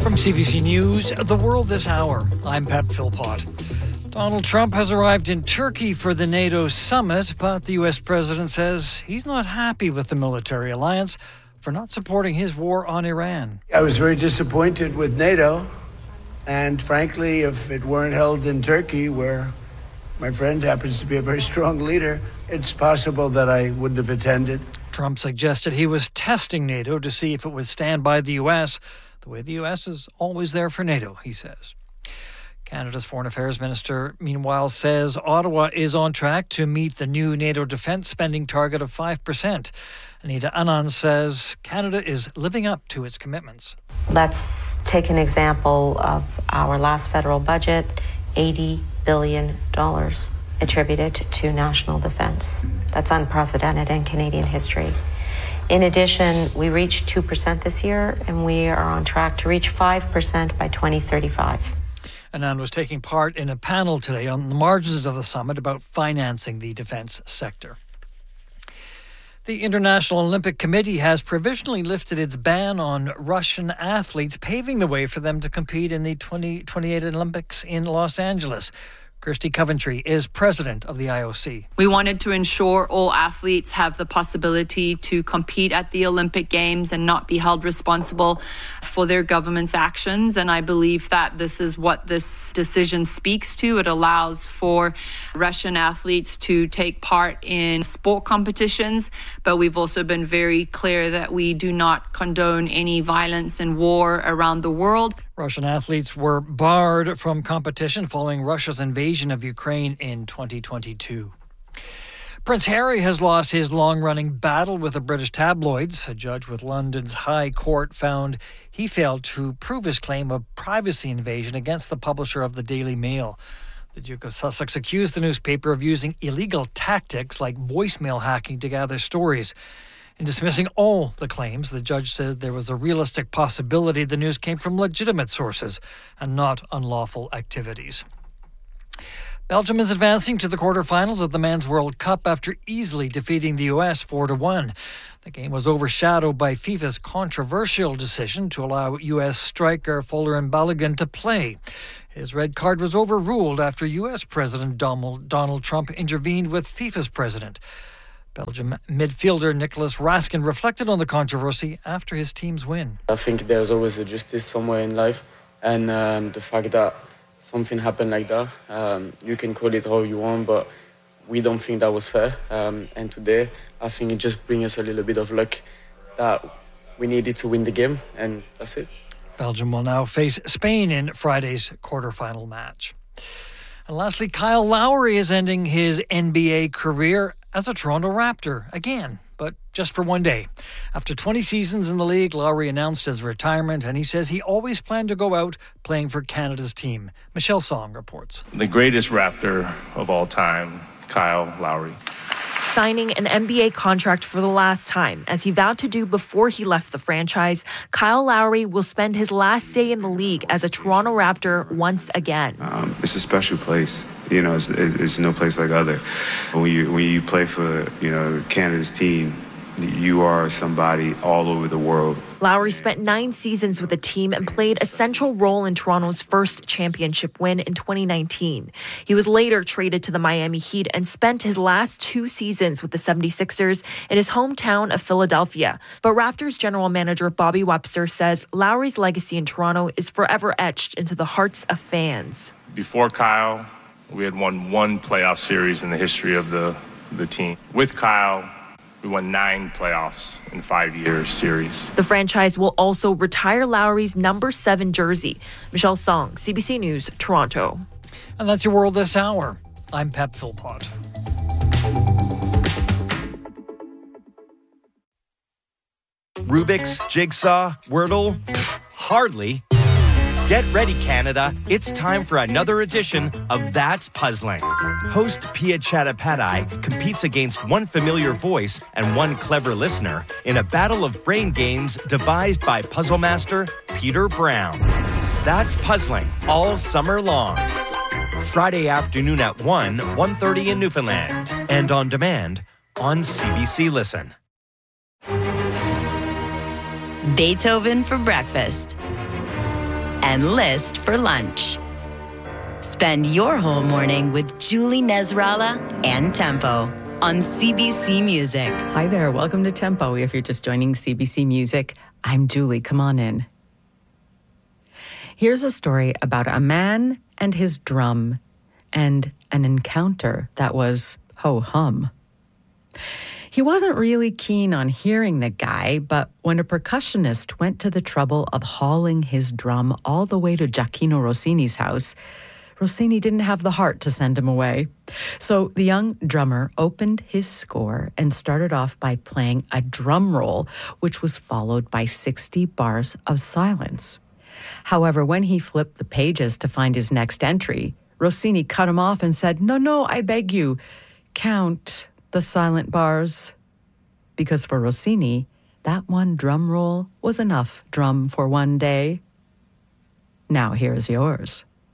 From CBC News, The World This Hour, I'm Pat Philpott. Donald Trump has arrived in Turkey for the NATO summit, but the U.S. president says he's not happy with the military alliance for not supporting his war on Iran. I was very disappointed with NATO, and frankly, if it weren't held in Turkey, where my friend happens to be a very strong leader, it's possible that I wouldn't have attended. Trump suggested he was testing NATO to see if it would stand by the U.S., the way the U.S. is always there for NATO, he says. Canada's Foreign Affairs Minister, meanwhile, says Ottawa is on track to meet the new NATO defence spending target of 5%. Anita Anand says Canada is living up to its commitments. Let's take an example of our last federal budget, $80 billion attributed to national defence. That's unprecedented in Canadian history. In addition, we reached 2% this year, and we are on track to reach 5% by 2035. Anand was taking part in a panel today on the margins of the summit about financing the defence sector. The International Olympic Committee has provisionally lifted its ban on Russian athletes, paving the way for them to compete in the 2028 Olympics in Los Angeles. Kirsty Coventry is president of the IOC. We wanted to ensure all athletes have the possibility to compete at the Olympic Games and not be held responsible for their government's actions. And I believe that this is what this decision speaks to. It allows for Russian athletes to take part in sport competitions, but we've also been very clear that we do not condone any violence and war around the world. Russian athletes were barred from competition following Russia's invasion of Ukraine in 2022. Prince Harry has lost his long-running battle with the British tabloids. A judge with London's High Court found he failed to prove his claim of privacy invasion against the publisher of the Daily Mail. The Duke of Sussex accused the newspaper of using illegal tactics like voicemail hacking to gather stories. In dismissing all the claims, the judge said there was a realistic possibility the news came from legitimate sources and not unlawful activities. Belgium is advancing to the quarterfinals of the Men's World Cup after easily defeating the US 4-1. The game was overshadowed by FIFA's controversial decision to allow US striker Folarin Balogun to play. His red card was overruled after US President Donald Trump intervened with FIFA's president. Belgium midfielder Nicolas Raskin reflected on the controversy after his team's win. I think there's always a justice somewhere in life, and the fact that something happened like that, you can call it how you want, but we don't think that was fair. And today, I think it just brings us a little bit of luck that we needed to win the game, and that's it. Belgium will now face Spain in Friday's quarterfinal match. And lastly, Kyle Lowry is ending his NBA career as a Toronto Raptor again, but just for one day. After 20 seasons in the league, Lowry announced his retirement, and he says he always planned to go out playing for Canada's team. Michelle Song reports. The greatest Raptor of all time, Kyle Lowry. Signing an NBA contract for the last time, as he vowed to do before he left the franchise, Kyle Lowry will spend his last day in the league as a Toronto Raptor once again. It's a special place. You know, it's no place like other. When you play for, Canada's team, you are somebody all over the world. Lowry spent 9 seasons with the team and played a central role in Toronto's first championship win in 2019. He was later traded to the Miami Heat and spent his last 2 seasons with the 76ers in his hometown of Philadelphia. But Raptors general manager Bobby Webster says Lowry's legacy in Toronto is forever etched into the hearts of fans. Before Kyle, we had won 1 playoff series in the history of the team. With Kyle, we won 9 playoffs in 5-year series. The franchise will also retire Lowry's number 7 jersey. Michelle Song, CBC News, Toronto. And that's your World This Hour. I'm Pat Philpott. Rubik's, Jigsaw, Wordle? Hardly. Get ready, Canada. It's time for another edition of That's Puzzling. Host Pia Chattopadhyay competes against one familiar voice and one clever listener in a battle of brain games devised by puzzle master Peter Brown. That's Puzzling all summer long. Friday afternoon at 1:30 in Newfoundland. And on demand on CBC Listen. Beethoven for breakfast. and list for lunch. Spend your whole morning with Julie Nezrala and Tempo on CBC Music. Hi there. Welcome to Tempo. If you're just joining CBC Music, I'm Julie. Come on in. Here's a story about a man and his drum and an encounter that was ho-hum. He wasn't really keen on hearing the guy, but when a percussionist went to the trouble of hauling his drum all the way to Giacchino Rossini's house, Rossini didn't have the heart to send him away. So the young drummer opened his score and started off by playing a drum roll, which was followed by 60 bars of silence. However, when he flipped the pages to find his next entry, Rossini cut him off and said, No, I beg you, count the silent bars. Because for Rossini, that one drum roll was enough drum for one day. Now here's yours.